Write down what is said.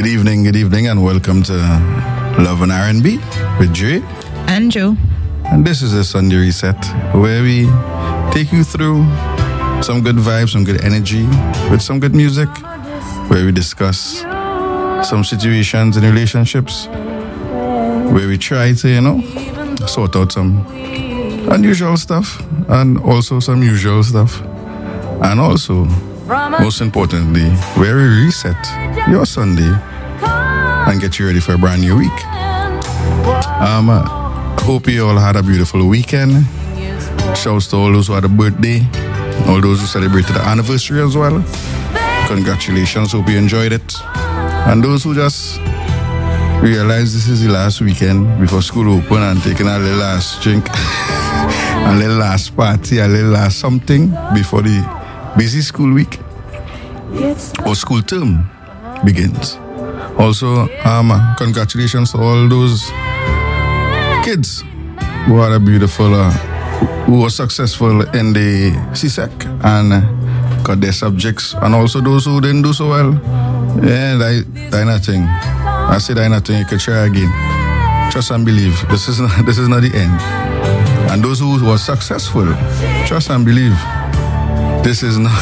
Good evening, and welcome to Love and R&B with Dre. And Joe. And this is a Sunday Reset, where we take you through some good vibes, some good energy, with some good music, where we discuss some situations in relationships, where we try to, sort out some unusual stuff and also some usual stuff. And also, most importantly, where we reset your Sunday and get you ready for a brand new week. Hope you all had a beautiful weekend. Shouts to all those who had a birthday, all those who celebrated the anniversary as well. Congratulations, hope you enjoyed it. And those who just realized this is the last weekend before school open and taking a little last drink, a little last party, a little last something before the busy school week or school term begins. Also, congratulations to all those kids who had a beautiful, who were successful in the CSEC and got their subjects, and also those who didn't do so well. Yeah, that nothing. I said that nothing. You could try again. Trust and believe. This is not the end. And those who were successful, trust and believe. This is not